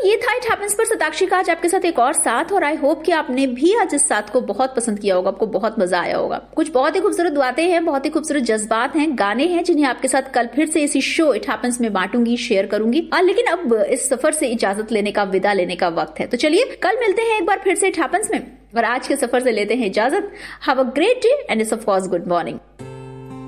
ये था it happens पर सताक्षी का आज आपके साथ एक और साथ, और आई होप कि आपने भी आज इस साथ को बहुत पसंद किया होगा, आपको बहुत मजा आया होगा। कुछ बहुत ही खूबसूरत बातें हैं, बहुत ही खूबसूरत जज्बात हैं, गाने हैं जिन्हें आपके साथ कल फिर से इसी शो इट हैपेंस में बांटूंगी, शेयर करूंगी। लेकिन अब इस सफर से इजाजत लेने का, विदा लेने का वक्त है। तो चलिए कल मिलते हैं एक बार फिर से इट हैपेंस में, और आज के सफर से लेते हैं इजाजत। Have a great day and it's of course good morning.